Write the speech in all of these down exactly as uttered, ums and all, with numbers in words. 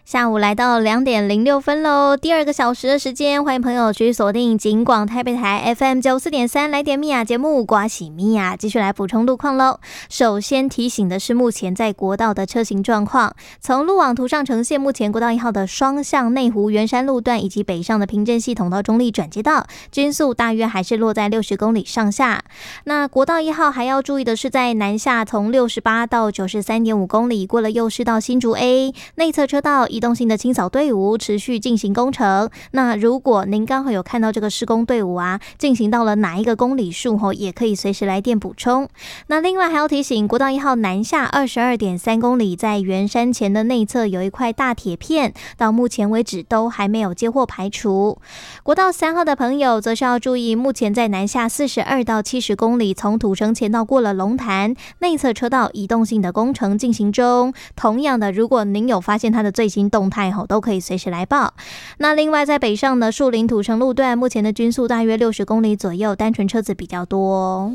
下午来到两点零六分喽，第二个小时的时间，欢迎朋友继续锁定警广台北台 F M 九四点三来点米亚节目，刮喜米亚继续来补充路况喽。首先提醒的是，目前在国道的车行状况，从路网图上呈现，目前国道一号的双向内湖圆山路段以及北上的平镇系统到中立转接道，均速大约还是落在六十公里上下。那国道一号还要注意的是，在南下从六十八到九十三点五公里，过了右市到新竹 A 内侧车道。移动性的清扫队伍持续进行工程，那如果您刚好有看到这个施工队伍啊，进行到了哪一个公里数吼，也可以随时来电补充。那另外还要提醒，国道一号南下二十二点三公里，在圆山前的内侧有一块大铁片，到目前为止都还没有接获排除。国道三号的朋友则是要注意，目前在南下四十二到七十公里，从土城前道过了龙潭内侧车道移动性的工程进行中。同样的，如果您有发现它的最新动态后，都可以随时来报。那另外在北上的树林土城路段，目前的均速大约六十公里左右，单纯车子比较多。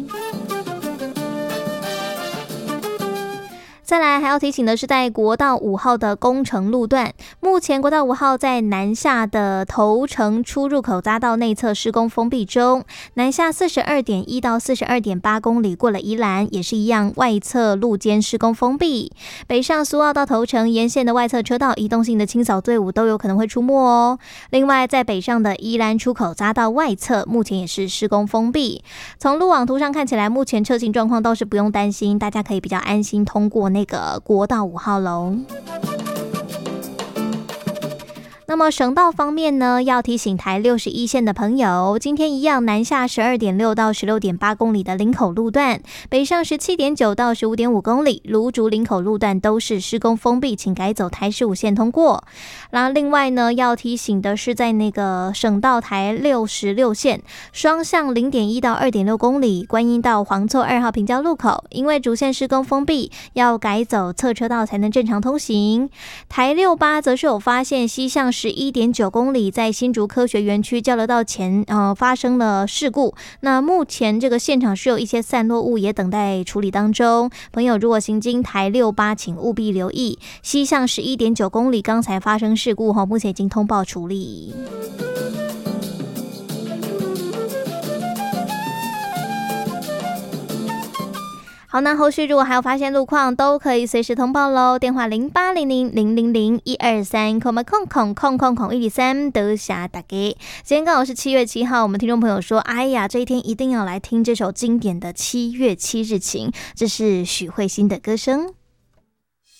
再来还要提醒的是，在国道五号的工程路段，目前国道五号在南下的头城出入口匝道内侧施工封闭中，南下 四十二点一 到 四十二点八 公里，过了宜兰也是一样，外侧路肩施工封闭。北上苏澳到头城沿线的外侧车道，移动性的清扫队伍都有可能会出没哦。另外在北上的宜兰出口匝道外侧，目前也是施工封闭。从路网图上看起来，目前车行状况倒是不用担心，大家可以比较安心通过那个国道五号喽。那么省道方面呢，要提醒台六十一线的朋友，今天一样南下 十二点六 到 十六点八 公里的林口路段，北上 十七点九 到 十五点五 公里，芦竹林口路段都是施工封闭，请改走台十五线通过。然后另外呢，要提醒的是，在那个省道台六十六线双向 零点一 到 二点六 公里，观音到黄厝二号平交路口，因为主线施工封闭，要改走侧车道才能正常通行。台六八则是有发现西向 十一点九 公里，在新竹科学园区交流道前呃发生了事故，那目前这个现场是有一些散落物也等待处理当中，朋友如果行经台六八，请务必留意西向 十一点九 公里刚才发生事故后，目前已经通报处理。好，那后续如果还有发现路况，都可以随时通报咯，电话零八零零零零零一二三，空空空空空空一零三，多谢大家。今天刚好是七月七号，我们听众朋友说，哎呀，这一天一定要来听这首经典的《七月七日晴》，这是许慧欣的歌声。